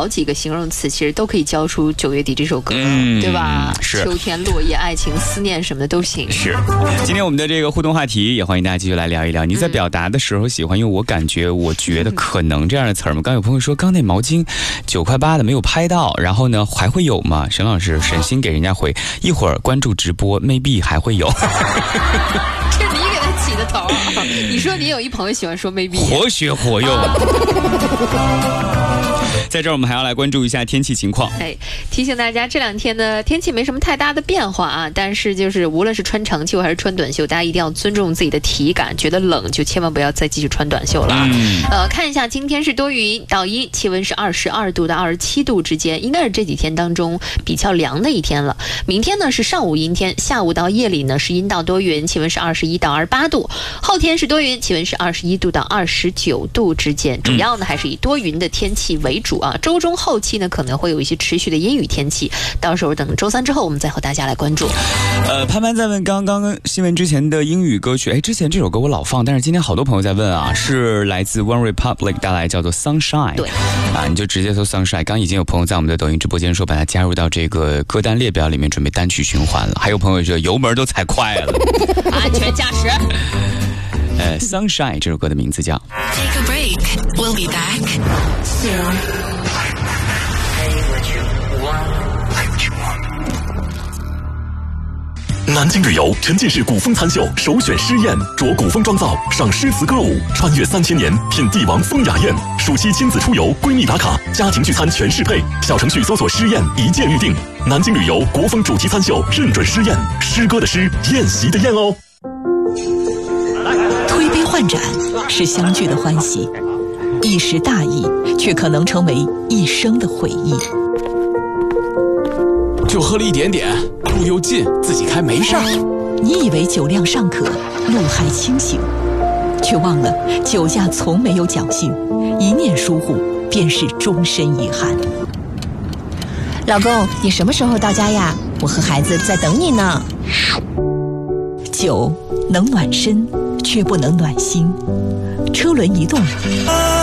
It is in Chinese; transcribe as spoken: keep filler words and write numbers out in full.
好几个形容词，其实都可以教出九月底这首歌，嗯、对吧？ 是秋天、落叶、爱情、思念什么的都行。 是。今天我们的这个互动话题，也欢迎大家继续来聊一聊。你在表达的时候喜欢用我感觉、我觉得可能这样的词儿吗？刚有朋友说，刚那毛巾九块八的没有拍到，然后呢还会有吗？沈老师沈心给人家回，一会儿关注直播 ，maybe 还会有。 这你给他起的头，你说你有一朋友喜欢说 maybe， 活学活用。在这儿我们还要来关注一下天气情况。 哎，提醒大家这两天呢天气没什么太大的变化啊，但是就是无论是穿长袖还是穿短袖，大家一定要尊重自己的体感，觉得冷就千万不要再继续穿短袖了啊。嗯、呃，看一下今天是多云到阴，气温是二十二度到二十七度之间，应该是这几天当中比较凉的一天了。明天呢是上午阴天，下午到夜里呢是阴到多云，气温是二十一到二十八度。后天是多云，气温是二十一度到二十九度之间，主要呢还是以多云的天气为主啊。周中后期呢可能会有一些持续的阴雨天气，到时候等周三之后我们再和大家来关注。 呃，潘潘在问刚刚新闻之前的英语歌曲，哎，之前这首歌我老放，但是今天好多朋友在问啊，是来自 One Republic 带来叫做 Sunshine。对啊，你就直接搜 Sunshine。刚已经有朋友在我们的抖音直播间说把它加入到这个歌单列表里面，准备单曲循环了。还有朋友说油门都踩快了， 安全驾驶。 呃 ，Sunshine 这首歌的名字叫 Take a break, we'll be back soon。 南京旅游沉浸式古风餐秀首选诗宴，着古风妆造，赏诗词歌舞，穿越三千年，品帝王风雅宴。暑期亲子出游，闺蜜打卡，家庭聚餐全适配。小程序搜索诗宴，一键预定。南京旅游国风主题餐秀，认准诗宴，诗歌的诗，宴席的宴哦。 推杯换盏是相聚的欢喜，一时大意却可能成为一生的回忆。 就喝了一点点，路又近，自己开没事儿。 你以为酒量尚可，路还清醒，却忘了酒驾从没有侥幸，一念疏忽便是终身遗憾。 老公，你什么时候到家呀？我和孩子在等你呢。 酒能暖身，却不能暖心。车轮移动，